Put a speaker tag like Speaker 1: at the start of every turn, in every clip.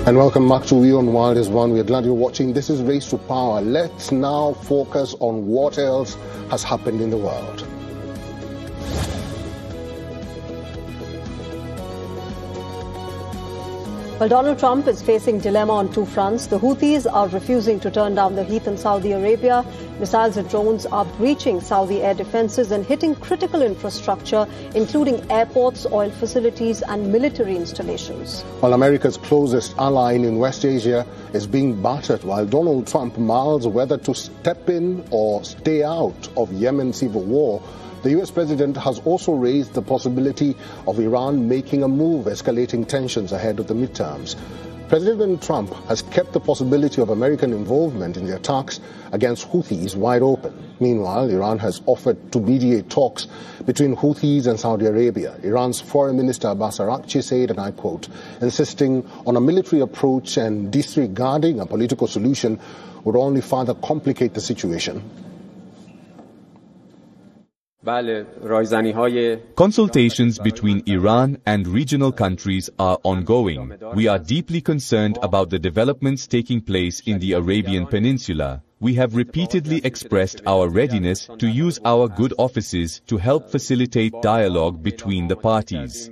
Speaker 1: And welcome back to We on Wild is One. We're glad you're watching. This is Race to Power. Let's now focus on what else has happened in the world.
Speaker 2: Well, Donald Trump is facing dilemma on two fronts. The Houthis are refusing to turn down the heat in Saudi Arabia. Missiles and drones are breaching Saudi air defenses and hitting critical infrastructure, including airports, oil facilities and military installations.
Speaker 1: While America's closest ally in West Asia is being battered, while Donald Trump mulls whether to step in or stay out of Yemen's civil war, the U.S. president has also raised the possibility of Iran making a move, escalating tensions ahead of the midterms. President Trump has kept the possibility of American involvement in the attacks against Houthis wide open. Meanwhile, Iran has offered to mediate talks between Houthis and Saudi Arabia. Iran's Foreign Minister Abbas Araghchi said, and I quote, insisting on a military approach and disregarding a political solution would only further complicate the situation.
Speaker 3: Consultations between Iran and regional countries are ongoing. We are deeply concerned about the developments taking place in the Arabian Peninsula. We have repeatedly expressed our readiness to use our good offices to help facilitate dialogue between the parties.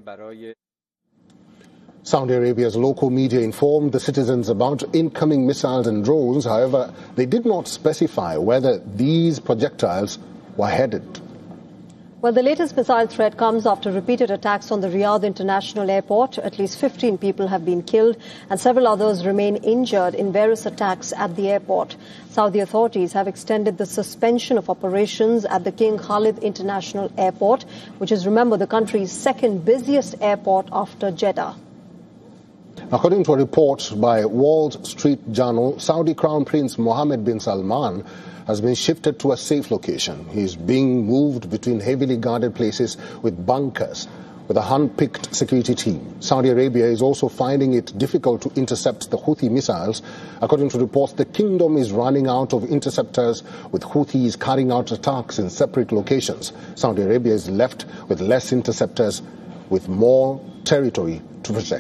Speaker 1: Saudi Arabia's local media informed the citizens about incoming missiles and drones. However, they did not specify whether these projectiles were headed.
Speaker 2: Well, the latest missile threat comes after repeated attacks on the Riyadh International Airport. At least 15 people have been killed and several others remain injured in various attacks at the airport. Saudi authorities have extended the suspension of operations at the King Khalid International Airport, which is, remember, the country's second busiest airport after Jeddah.
Speaker 1: According to a report by Wall Street Journal, Saudi Crown Prince Mohammed bin Salman has been shifted to a safe location. He is being moved between heavily guarded places with bunkers with a hand-picked security team. Saudi Arabia is also finding it difficult to intercept the Houthi missiles. According to reports, the kingdom is running out of interceptors, with Houthis carrying out attacks in separate locations. Saudi Arabia is left with less interceptors, with more territory to protect.